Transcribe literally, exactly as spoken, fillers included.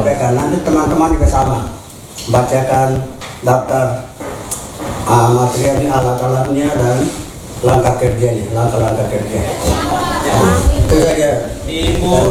sampaikan. Nanti teman-teman juga sama, bacakan daftar uh, materialnya, alat-alatnya dan langkah kerjanya, langkah-langkah kerja. Nah, itu saja.